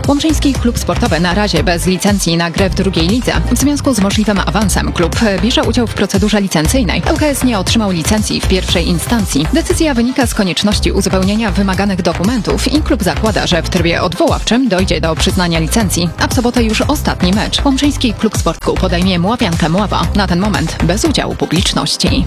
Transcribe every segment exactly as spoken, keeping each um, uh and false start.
Łomżyński klub sportowy na razie bez licencji na grę w drugiej lidze. W związku z możliwym awansem klub bierze udział w procedurze licencyjnej. L K S nie otrzymał licencji w pierwszej instancji. Decyzja wynika z konieczności uzupełnienia wymaganych dokumentów i klub zakłada, że w trybie odwoławczym dojdzie do przyznania licencji, a w sobotę już ostatni mecz. Łomżyński klub sportu podejmie Mławiankę Mława. Na ten moment bez udziału publiczności.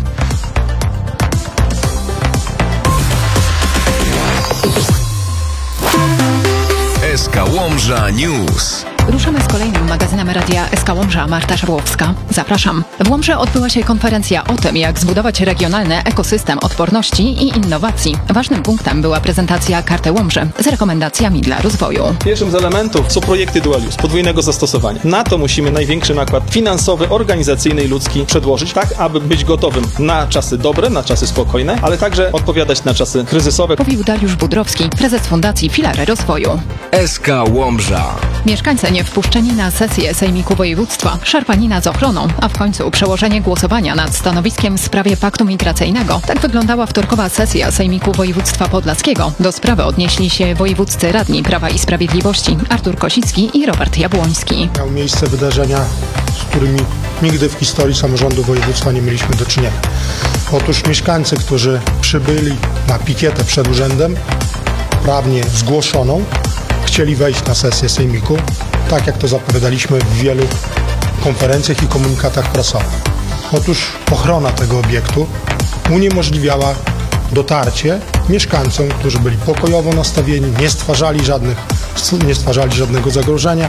S K Łomża News. Ruszamy z kolejnym magazynem Radia S K Łomża. Marta Szabłowska. Zapraszam. W Łomży odbyła się konferencja o tym, jak zbudować regionalny ekosystem odporności i innowacji. Ważnym punktem była prezentacja Karty Łomży z rekomendacjami dla rozwoju. Pierwszym z elementów są projekty dual use, podwójnego zastosowania. Na to musimy największy nakład finansowy, organizacyjny i ludzki przedłożyć, tak aby być gotowym na czasy dobre, na czasy spokojne, ale także odpowiadać na czasy kryzysowe. Mówił Dariusz Budrowski, prezes Fundacji Filary Rozwoju. S K Łomża. Mieszkańcy nie wpuszczeni na sesję Sejmiku Województwa, szarpanina z ochroną, a w końcu przełożenie głosowania nad stanowiskiem w sprawie paktu migracyjnego. Tak wyglądała wtorkowa sesja Sejmiku Województwa Podlaskiego. Do sprawy odnieśli się wojewódzcy radni Prawa i Sprawiedliwości Artur Kosicki i Robert Jabłoński. Miały miejsce wydarzenia, z którymi nigdy w historii samorządu województwa nie mieliśmy do czynienia. Otóż mieszkańcy, którzy przybyli na pikietę przed urzędem, prawnie zgłoszoną, chcieli wejść na sesję Sejmiku, tak jak to zapowiadaliśmy w wielu konferencjach i komunikatach prasowych. Otóż ochrona tego obiektu uniemożliwiała dotarcie mieszkańcom, którzy byli pokojowo nastawieni, nie stwarzali, żadnych, nie stwarzali żadnego zagrożenia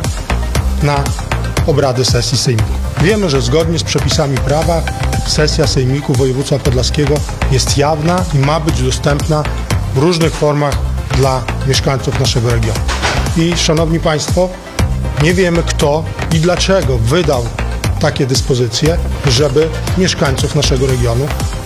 na obrady sesji Sejmiku. Wiemy, że zgodnie z przepisami prawa sesja Sejmiku Województwa Podlaskiego jest jawna i ma być dostępna w różnych formach dla mieszkańców naszego regionu. I szanowni Państwo, nie wiemy kto i dlaczego wydał takie dyspozycje, żeby mieszkańców naszego regionu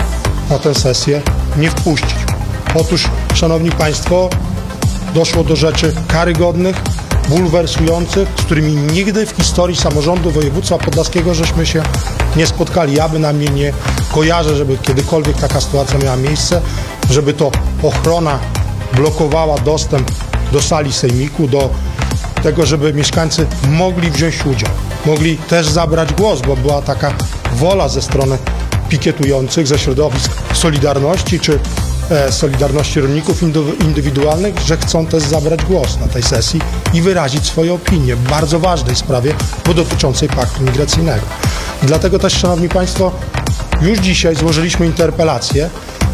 na tę sesję nie wpuścić. Otóż, szanowni Państwo, doszło do rzeczy karygodnych, bulwersujących, z którymi nigdy w historii samorządu województwa podlaskiego żeśmy się nie spotkali. Ja bynajmniej nie kojarzę, żeby kiedykolwiek taka sytuacja miała miejsce, żeby to ochrona blokowała dostęp do sali Sejmiku, do tego, żeby mieszkańcy mogli wziąć udział, mogli też zabrać głos, bo była taka wola ze strony pikietujących, ze środowisk Solidarności czy e, Solidarności Rolników Indywidualnych, że chcą też zabrać głos na tej sesji i wyrazić swoje opinie w bardzo ważnej sprawie, bo dotyczącej paktu migracyjnego. I dlatego też, szanowni Państwo, już dzisiaj złożyliśmy interpelację,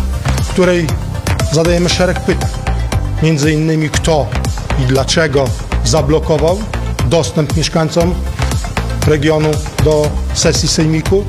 w której zadajemy szereg pytań. Między innymi kto i dlaczego zablokował dostęp mieszkańcom regionu do sesji Sejmiku.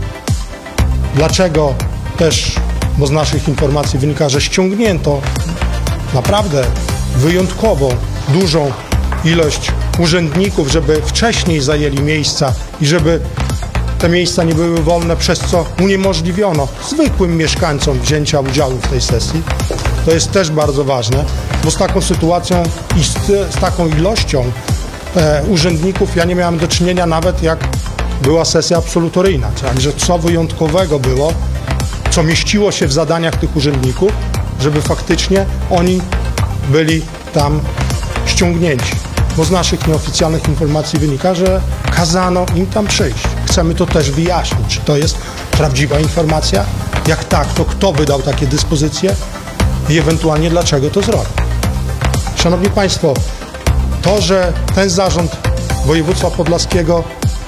Dlaczego też, bo z naszych informacji wynika, że ściągnięto naprawdę wyjątkowo dużą ilość urzędników, żeby wcześniej zajęli miejsca i żeby te miejsca nie były wolne, przez co uniemożliwiono zwykłym mieszkańcom wzięcia udziału w tej sesji. To jest też bardzo ważne, bo z taką sytuacją i z, z taką ilością e, urzędników ja nie miałem do czynienia nawet jak była sesja absolutoryjna. Także co wyjątkowego było, co mieściło się w zadaniach tych urzędników, żeby faktycznie oni byli tam ściągnięci. Bo z naszych nieoficjalnych informacji wynika, że kazano im tam przyjść. Chcemy to też wyjaśnić, czy to jest prawdziwa informacja, jak tak, to kto wydał takie dyspozycje i ewentualnie dlaczego to zrobił. Szanowni Państwo, to, że ten zarząd województwa podlaskiego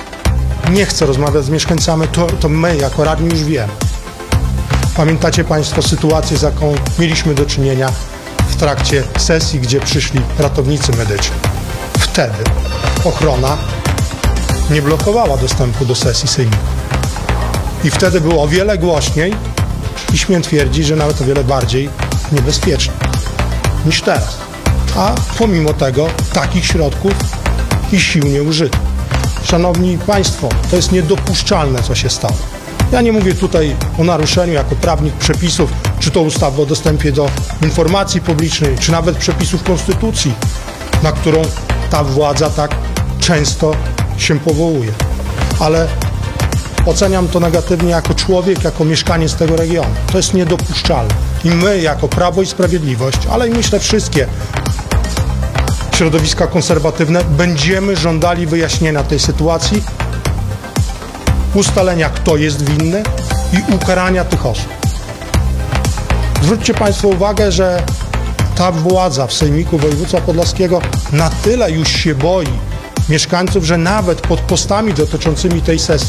nie chce rozmawiać z mieszkańcami, to, to my jako radni już wiemy. Pamiętacie Państwo sytuację, z jaką mieliśmy do czynienia w trakcie sesji, gdzie przyszli ratownicy medyczni. Wtedy ochrona nie blokowała dostępu do sesji Sejmiku. I wtedy było o wiele głośniej i śmiem twierdzić, że nawet o wiele bardziej niebezpiecznie niż teraz. A pomimo tego takich środków i sił nie użyto. Szanowni Państwo, to jest niedopuszczalne, co się stało. Ja nie mówię tutaj o naruszeniu jako prawnik przepisów, czy to ustawy o dostępie do informacji publicznej, czy nawet przepisów Konstytucji, na którą ta władza tak często się powołuje. Ale oceniam to negatywnie jako człowiek, jako mieszkaniec tego regionu. To jest niedopuszczalne. I my jako Prawo i Sprawiedliwość, ale i myślę wszystkie środowiska konserwatywne, będziemy żądali wyjaśnienia tej sytuacji, ustalenia, kto jest winny i ukarania tych osób. Zwróćcie Państwo uwagę, że ta władza w Sejmiku Województwa Podlaskiego na tyle już się boi mieszkańców, że nawet pod postami dotyczącymi tej sesji